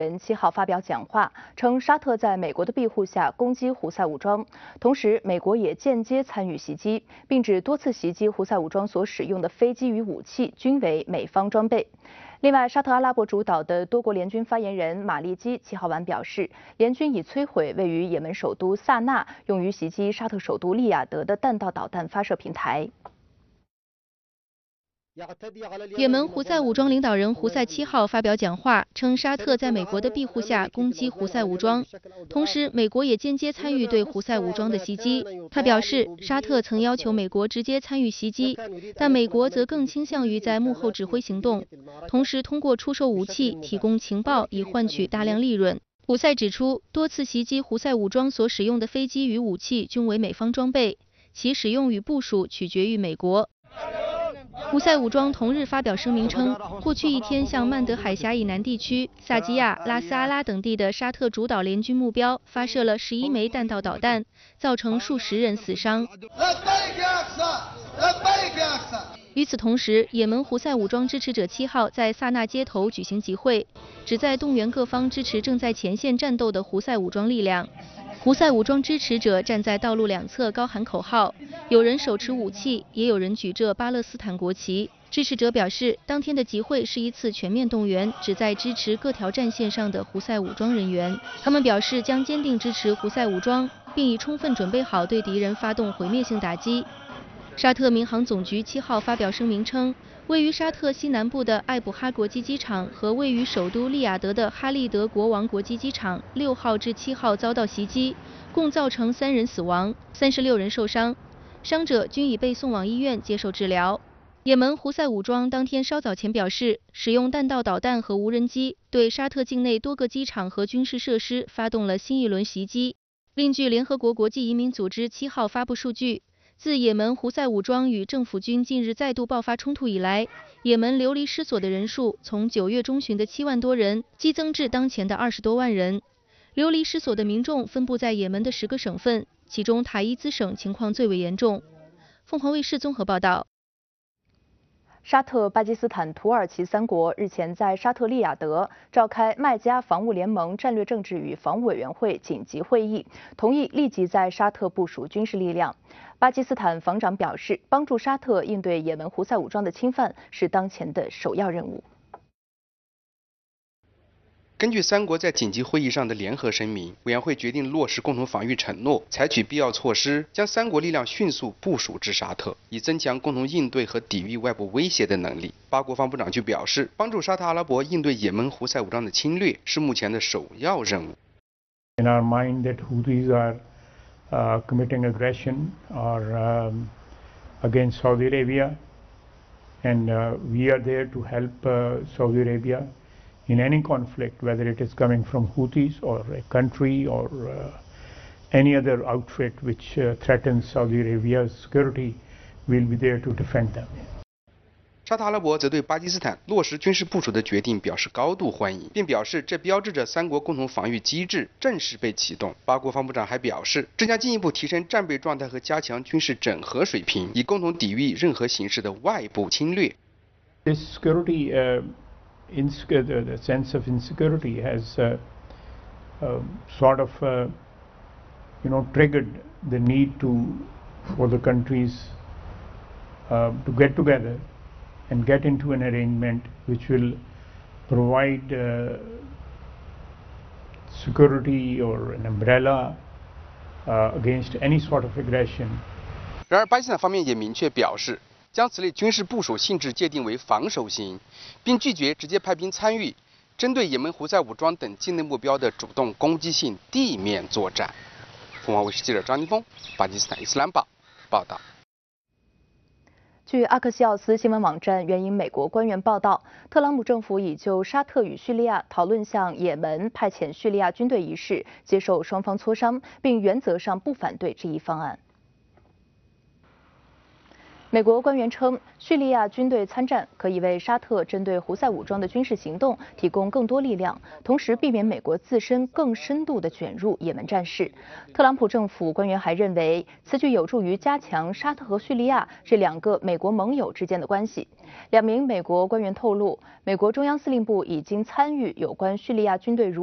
人7号发表讲话，称沙特在美国的庇护下攻击胡塞武装，同时美国也间接参与袭击，并指多次袭击胡塞武装所使用的飞机与武器均为美方装备。另外，沙特阿拉伯主导的多国联军发言人马利基7号晚表示，联军已摧毁位于也门首都萨那用于袭击沙特首都利雅得的弹道导弹发射平台。 也门胡塞武装领导人胡塞7号发表讲话，称沙特在美国的庇护下攻击胡塞武装，同时美国也间接参与对胡塞武装的袭击。他表示，沙特曾要求美国直接参与袭击，但美国则更倾向于在幕后指挥行动，同时通过出售武器、提供情报以换取大量利润。胡塞指出，多次袭击胡塞武装所使用的飞机与武器均为美方装备，其使用与部署取决于美国。 胡塞武装同日发表声明称，过去一天向曼德海峡以南地区、萨基亚、拉斯阿拉等地的沙特主导联军目标发射了11枚弹道导弹，造成数十人死伤。与此同时，也门胡塞武装支持者7号在萨那街头举行集会，旨在动员各方支持正在前线战斗的胡塞武装力量。 胡塞武装支持者站在道路两侧高喊口号，有人手持武器，也有人举着巴勒斯坦国旗。支持者表示，当天的集会是一次全面动员，旨在支持各条战线上的胡塞武装人员。他们表示将坚定支持胡塞武装，并已充分准备好对敌人发动毁灭性打击。沙特民航总局7号发表声明称，位于沙特西南部的艾卜哈国际机场和位于首都利雅得的哈利德国王国际机场6号至7号遭到袭击，共造成3人死亡，36人受伤，伤者均已被送往医院接受治疗。也门胡塞武装当天稍早前表示，使用弹道导弹和无人机对沙特境内多个机场和军事设施发动了新一轮袭击。另据联合国国际移民组织7号发布数据。 自也门胡塞武装与政府军近日再度爆发冲突以来，也门流离失所的人数从9月中旬的7万多人激增至当前的20多万人。流离失所的民众分布在也门的10个省份，其中塔伊兹省情况最为严重。凤凰卫视综合报道。 沙特、巴基斯坦、土耳其3国日前在沙特利雅得召开麦加防务联盟战略政治与防务委员会紧急会议，同意立即在沙特部署军事力量。巴基斯坦防长表示，帮助沙特应对也门胡塞武装的侵犯是当前的首要任务。 根据3国在紧急会议上的联合声明，委员会决定落实共同防御承诺，采取必要措施，将3国力量迅速部署至沙特，以增强共同应对和抵御外部威胁的能力。巴国防部长就表示，帮助沙特阿拉伯应对也门胡塞武装的侵略是目前的首要任务。 In our mind, that Houthis are committing aggression against Saudi Arabia, and we are there to help Saudi Arabia. In any conflict, whether it is coming from Houthis or a country or any other outfit which threatens Saudi Arabia's security, we'll be there to defend them. 沙特阿拉伯则对巴基斯坦落实军事部署的决定表示高度欢迎，并表示这标志着3国共同防御机制正式被启动。巴国防部长还表示，这将进一步提升战备状态和加强军事整合水平，以共同抵御任何形式的外部侵略。 This security. The sense of insecurity has sort of, triggered the need for the countries to get together and get into an arrangement which will provide security or an umbrella against any sort of aggression. 然而，巴基斯坦方面也明确表示，将此类军事部署性质界定为防守型，并拒绝直接派兵参与针对也门胡塞武装等境内目标的主动攻击性地面作战。凤凰卫视记者张宁峰，巴基斯坦伊斯兰堡报道。 据阿克西奥斯新闻网站援引美国官员报道，特朗普政府已就沙特与叙利亚讨论向也门派遣叙利亚军队一事接受双方磋商，并原则上不反对这一方案。 美国官员称，叙利亚军队参战可以为沙特针对胡塞武装的军事行动提供更多力量，同时避免美国自身更深度地卷入也门战事。特朗普政府官员还认为，此举有助于加强沙特和叙利亚这两个美国盟友之间的关系。2名美国官员透露，美国中央司令部已经参与有关叙利亚军队